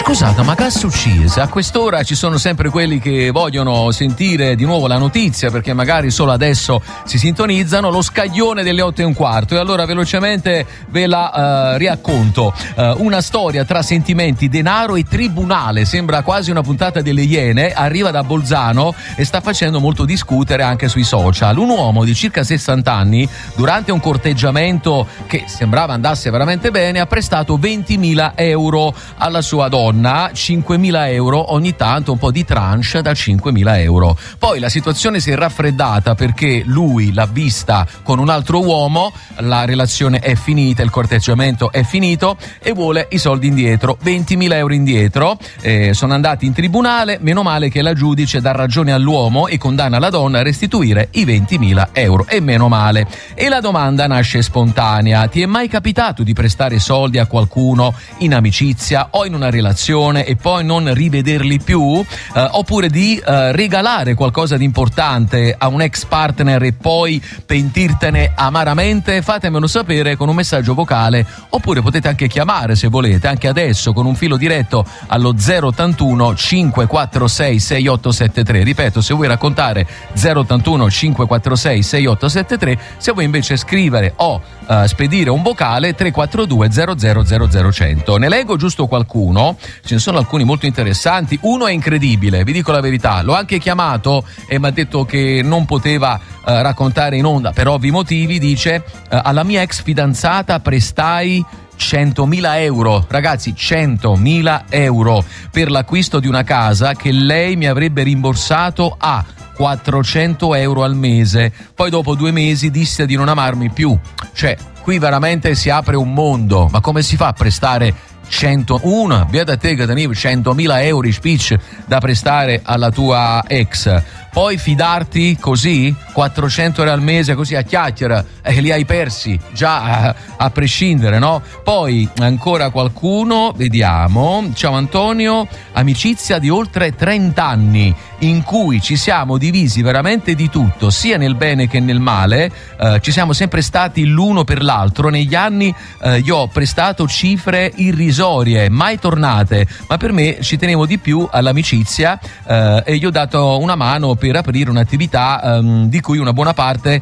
Scusate, ma che succede? A quest'ora ci sono sempre quelli che vogliono sentire di nuovo la notizia perché magari solo adesso si sintonizzano, lo scaglione delle 8:15, e allora velocemente ve la riacconto. Una storia tra sentimenti, denaro e tribunale, sembra quasi una puntata delle Iene, arriva da Bolzano e sta facendo molto discutere anche sui social. Un uomo di circa 60 anni, durante un corteggiamento che sembrava andasse veramente bene, ha prestato 20.000 euro alla sua donna, 5.000 euro ogni tanto, un po' di tranche da 5.000 euro. Poi la situazione si è raffreddata perché lui l'ha vista con un altro uomo, la relazione è finita, il corteggiamento è finito e vuole i soldi indietro, 20.000 euro indietro. Sono andati in tribunale, meno male che la giudice dà ragione all'uomo e condanna la donna a restituire i 20.000 euro, e meno male. E la domanda nasce spontanea: ti è mai capitato di prestare soldi a qualcuno in amicizia o in una relazione e poi non rivederli più, oppure di regalare qualcosa di importante a un ex partner e poi pentirtene amaramente? Fatemelo sapere con un messaggio vocale, oppure potete anche chiamare se volete, anche adesso con un filo diretto allo 081 546 6873. Ripeto, se vuoi raccontare 081 546 6873, se vuoi invece scrivere o spedire un vocale 342 00 100. Ne leggo giusto qualcuno, ce ne sono alcuni molto interessanti. Uno è incredibile, vi dico la verità, l'ho anche chiamato e mi ha detto che non poteva raccontare in onda per ovvi motivi. Dice: alla mia ex fidanzata prestai 100.000 euro, ragazzi, 100.000 euro per l'acquisto di una casa che lei mi avrebbe rimborsato a 400 euro al mese. Poi dopo 2 mesi disse di non amarmi più. Cioè, qui veramente si apre un mondo. Ma come si fa a prestare 101, via da te, 100.000 euro speech da prestare alla tua ex? Poi fidarti così? 400 euro al mese così a chiacchiera, li hai persi già a prescindere, no? Poi ancora qualcuno, vediamo. Ciao Antonio, amicizia di oltre 30 anni in cui ci siamo divisi veramente di tutto, sia nel bene che nel male, ci siamo sempre stati l'uno per l'altro. Negli anni io ho prestato cifre irrisorie, mai tornate, ma per me ci tenevo di più all'amicizia, e gli ho dato una mano per aprire un'attività di cui una buona parte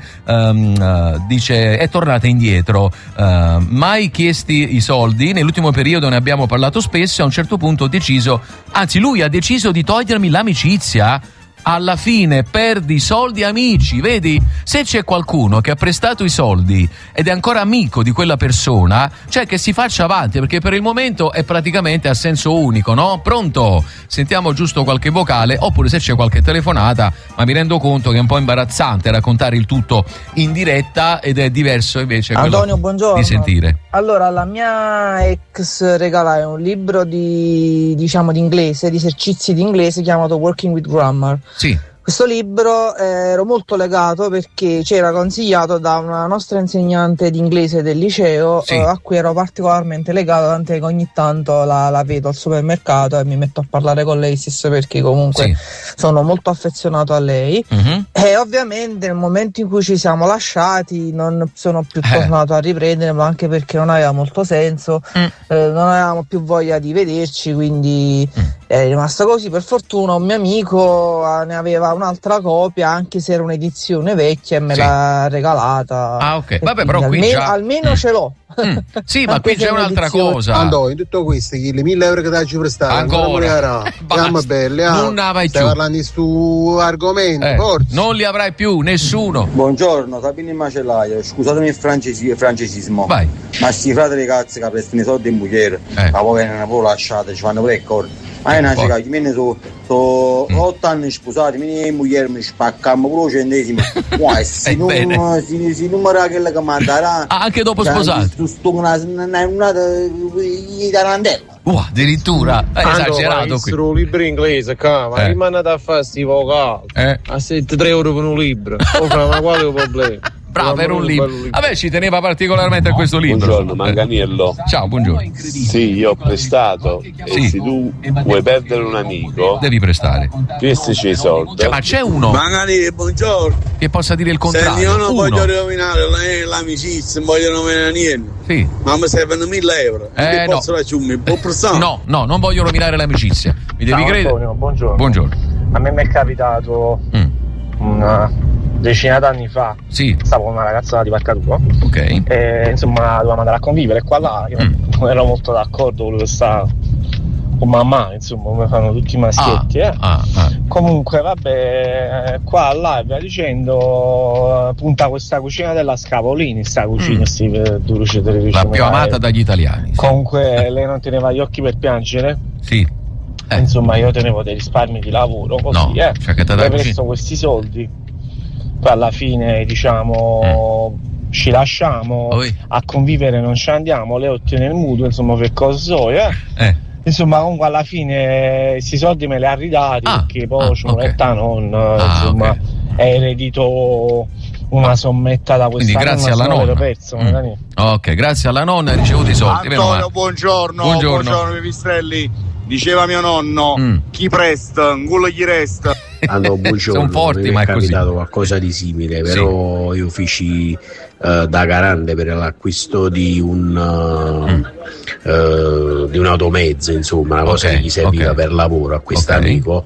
dice è tornata indietro. Mai chiesti i soldi, nell'ultimo periodo ne abbiamo parlato spesso, a un certo punto ho deciso, anzi lui ha deciso di togliermi l'amicizia. Alla fine perdi soldi amici, vedi? Se c'è qualcuno che ha prestato i soldi ed è ancora amico di quella persona, cioè che si faccia avanti, perché per il momento è praticamente a senso unico, no? Pronto? Sentiamo giusto qualche vocale, oppure se c'è qualche telefonata, ma mi rendo conto che è un po' imbarazzante raccontare il tutto in diretta ed è diverso invece Antonio, buongiorno. Di sentire. Allora, la mia ex regalai un libro di inglese, di esercizi di inglese chiamato Working with Grammar. Sì. Questo libro ero molto legato perché c'era consigliato da una nostra insegnante di inglese del liceo, sì, a cui ero particolarmente legato, tant'è che ogni tanto la vedo al supermercato e mi metto a parlare con lei stesso perché comunque sono molto affezionato a lei. E ovviamente nel momento in cui ci siamo lasciati non sono più tornato a riprendere, ma anche perché non aveva molto senso, non avevamo più voglia di vederci, quindi è rimasta così. Per fortuna un mio amico ne aveva un'altra copia, anche se era un'edizione vecchia, e me l'ha regalata. Ah, ok. Vabbè, però qui almeno ce l'ho. Sì, ma qui c'è un'altra cosa. Andò, in tutto questo, che le 1.000 euro che ti prestare ancora belle, non ne avrai più. Stai parlando di stu argomento, non li avrai più, nessuno. Buongiorno, Sabino in Macellaio. Scusatemi il francesismo. Vai. Ma sti fratelli cazzi che prestano i soldi in buchiere, ma poi non pure lasciate, ci fanno pure i cordi. Ma è una città, io me ne so 8 anni sposati, me ne muoio, mi spaccammo pure centesimi. Si numera quella che manderà. Anche dopo sposati. Addirittura esagerato qui. Un libro inglese, ma rimane a fare sti vocali a 7-3 euro per un libro. Ma quale è il problema? Bravo, era un libro. Vabbè, ci teneva particolarmente a questo libro. Buongiorno, Manganiello. Ciao, buongiorno. Sì, io ho prestato. E se tu vuoi perdere un amico, devi prestare. Prestaci i soldi. Ma c'è uno Manganiello, buongiorno. Che possa dire il contrario. Se io non voglio rovinare l'amicizia, non voglio rovinare niente. Sì. Ma mi servono 1.000 euro. No. Posso raggiungere un po' persona? No, non voglio rovinare l'amicizia. Mi devi credere. Antonio, buongiorno. A me mi è capitato una decina d'anni fa. Sì. Stavo con una ragazza di Parcaduco. Ok. E insomma dovevamo andare a convivere qua là. Io non ero molto d'accordo, volevo stare con mamma, insomma, come fanno tutti i maschietti. Comunque, vabbè, qua là e via dicendo, punta questa cucina della Scavolini, sta cucina, la più amata dagli italiani. Comunque lei non teneva gli occhi per piangere. Sì. Insomma, io tenevo dei risparmi di lavoro, così, cioè che ho preso questi soldi, poi alla fine, diciamo, ci lasciamo, a convivere non ci andiamo, lei ottiene il mutuo, insomma, che cosa so, Insomma, comunque alla fine questi soldi me li ha ridati, perché poi Ciumoletta non, insomma, è eredito una sommetta da questa. Quindi grazie alla nonna. Perso, ok, grazie alla nonna hai ricevuto i soldi. Antonio, buongiorno Pipistrelli. Diceva mio nonno, chi presta, quello gli resta. Buongiorno, sono forti, ma è così. capitato qualcosa di simile, però io feci da garante per l'acquisto di un automezzo, insomma, una cosa che gli serviva per lavoro a questo amico.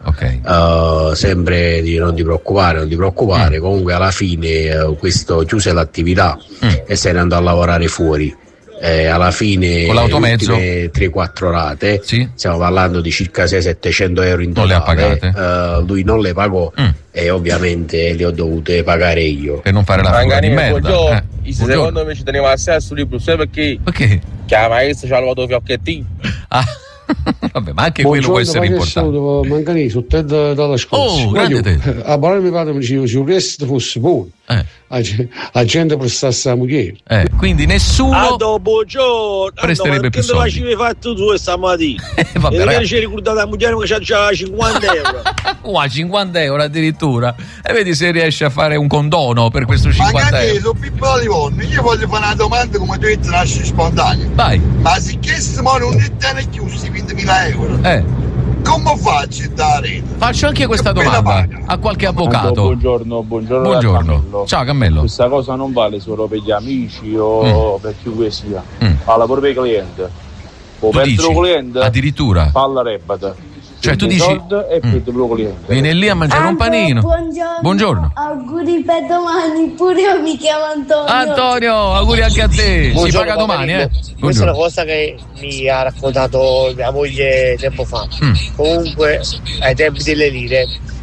Sempre di non ti preoccupare, comunque alla fine questo chiuse l'attività e se ne andò a lavorare fuori. Alla fine con l'automezzo 3-4 rate, stiamo parlando di circa 600-700 euro in totale. Non le ha pagate? Lui non le pagò e ovviamente le ho dovute pagare io per non fare la figura di merda. Secondo me ci teneva assai sul libro, sai perché? Che la maestra ci ha lavato i fiocchettini. Vabbè, ma anche quello può essere importante. Mancani su te dalla scuola. A parlare mio padre mi diceva se il resto fosse buono, la gente prestasse la moglie. Quindi nessuno buongiorno presterebbe più soldi. Ma che fatto tu stamattina? Vabbè, magari ci ricordato la moglie che c'ha 50 euro. 50 euro addirittura. E vedi se riesce a fare un condono per questo 50 euro. Sono piccoli io voglio fare una domanda come tu hai detto, nasce spontanea. Vai. Ma se questo non è chiusi 20.000 euro, come faccio a dare? Faccio anche questa domanda a qualche avvocato. Buongiorno. Ciao Cammello. Questa cosa non vale solo per gli amici o per chiunque sia, vale pure per i clienti. O per il cliente addirittura falla rebata. Cioè tu dici e viene lì a mangiare un panino. Buongiorno. Auguri per domani, pure io mi chiamo Antonio, auguri anche a te. Si paga domani, Questa è una cosa che mi ha raccontato mia moglie tempo fa. Comunque ai tempi delle lire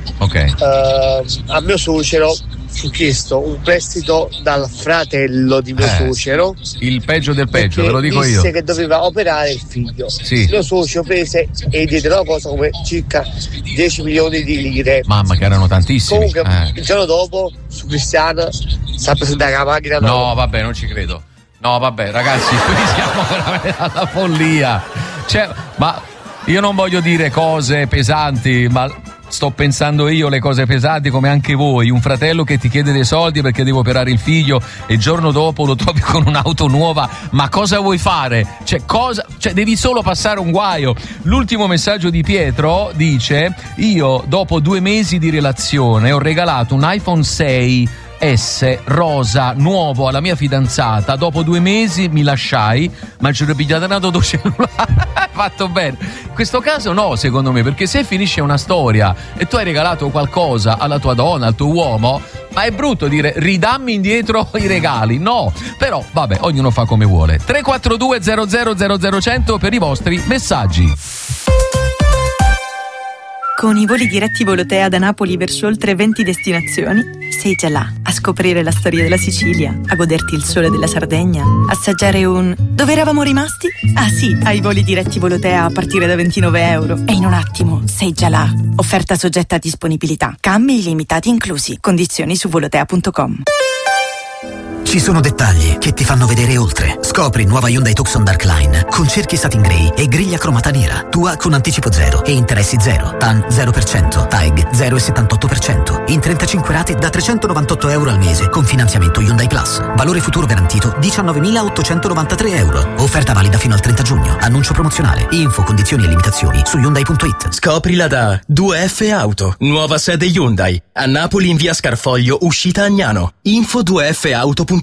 a mio suocero fu chiesto un prestito dal fratello di mio suocero, il peggio del peggio, ve lo dico io. Disse che doveva operare il figlio. Mio suocero prese e diede una cosa come circa 10 milioni di lire. Mamma, che erano tantissimi. Comunque il giorno dopo su Cristiano si è presentato la macchina. No, vabbè, non ci credo. No, vabbè, ragazzi, qui siamo veramente alla follia. Cioè, ma io non voglio dire cose pesanti, ma sto pensando io le cose pesanti come anche voi. Un fratello che ti chiede dei soldi perché deve operare il figlio e il giorno dopo lo trovi con un'auto nuova. Ma cosa vuoi fare? Cioè devi solo passare un guaio. L'ultimo messaggio di Pietro dice: io dopo 2 mesi di relazione ho regalato un iPhone 6 S rosa nuovo alla mia fidanzata. Dopo 2 mesi mi lasciai, ma ci ho pigliato un altro cellulare. Fatto bene. In questo caso no, secondo me, perché se finisce una storia e tu hai regalato qualcosa alla tua donna, al tuo uomo, ma è brutto dire ridammi indietro i regali. No, però vabbè, ognuno fa come vuole. 342 00 00 per i vostri messaggi. Con i voli diretti Volotea da Napoli verso oltre 20 destinazioni, sei già là a scoprire la storia della Sicilia, a goderti il sole della Sardegna, assaggiare un... Dove eravamo rimasti? Ah sì, ai voli diretti Volotea a partire da 29 euro. E in un attimo sei già là. Offerta soggetta a disponibilità. Cambi illimitati inclusi. Condizioni su volotea.com. Ci sono dettagli che ti fanno vedere oltre. Scopri nuova Hyundai Tucson Darkline con cerchi satin grey e griglia cromata nera. Tua con anticipo zero e interessi zero. TAN 0%, TAEG 0,78%. In 35 rate da €398 al mese con finanziamento Hyundai Plus. Valore futuro garantito €19.893. Offerta valida fino al 30 giugno. Annuncio promozionale. Info, condizioni e limitazioni su Hyundai.it. Scoprila da 2F Auto. Nuova sede Hyundai. A Napoli in via Scarfoglio, uscita Agnano. Info 2fauto.com.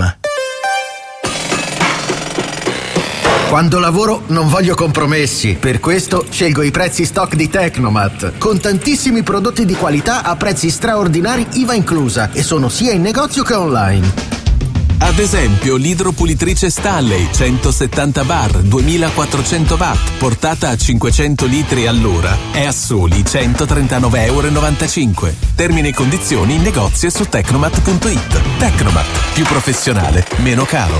Quando lavoro non voglio compromessi, per questo scelgo i prezzi stock di Tecnomat, con tantissimi prodotti di qualità a prezzi straordinari IVA inclusa, e sono sia in negozio che online. Ad esempio, l'idropulitrice Stanley 170 bar 2400 watt, portata a 500 litri all'ora, è a soli €139,95. Termini e condizioni in negozio e su Tecnomat.it. Tecnomat, più professionale, meno caro.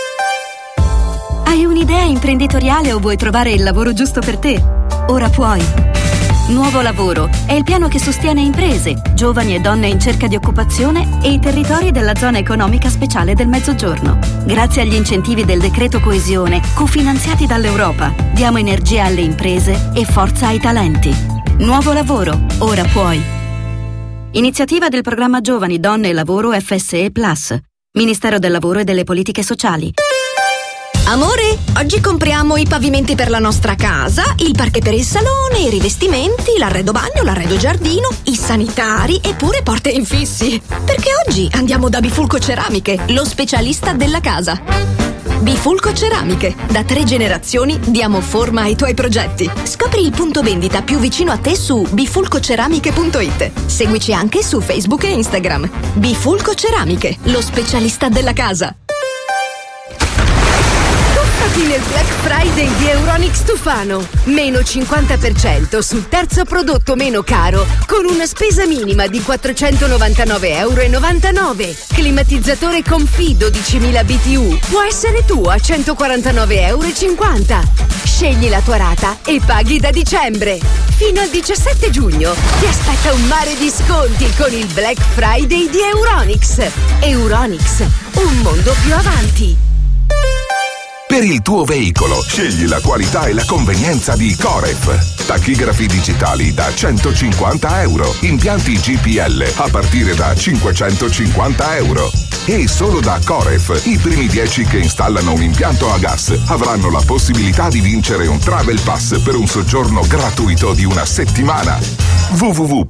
Hai un'idea imprenditoriale o vuoi trovare il lavoro giusto per te? Ora puoi. Nuovo Lavoro è il piano che sostiene imprese, giovani e donne in cerca di occupazione e i territori della zona economica speciale del Mezzogiorno. Grazie agli incentivi del decreto coesione, cofinanziati dall'Europa, diamo energia alle imprese e forza ai talenti. Nuovo Lavoro, ora puoi. Iniziativa del programma Giovani, Donne e Lavoro FSE Plus. Ministero del Lavoro e delle Politiche Sociali. Amore, oggi compriamo i pavimenti per la nostra casa, il parquet per il salone, i rivestimenti, l'arredo bagno, l'arredo giardino, i sanitari e pure porte infissi. Perché oggi andiamo da Bifulco Ceramiche, lo specialista della casa. Bifulco Ceramiche, da 3 generazioni diamo forma ai tuoi progetti. Scopri il punto vendita più vicino a te su bifulcoceramiche.it. Seguici anche su Facebook e Instagram. Bifulco Ceramiche, lo specialista della casa. Nel Black Friday di Euronics Tufano. Meno 50% sul terzo prodotto meno caro, con una spesa minima di €499,99. Climatizzatore Confi 12.000 BTU. Può essere tu a €149,50. Scegli la tua rata e paghi da dicembre. Fino al 17 giugno ti aspetta un mare di sconti con il Black Friday di Euronics. Euronics, un mondo più avanti. Per il tuo veicolo, scegli la qualità e la convenienza di Coref. Tachigrafi digitali da €150, impianti GPL a partire da €550. E solo da Coref, i primi 10 che installano un impianto a gas avranno la possibilità di vincere un Travel Pass per un soggiorno gratuito di una settimana.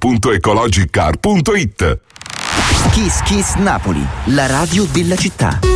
www.ecologicar.it. Kiss Kiss Napoli, la radio della città.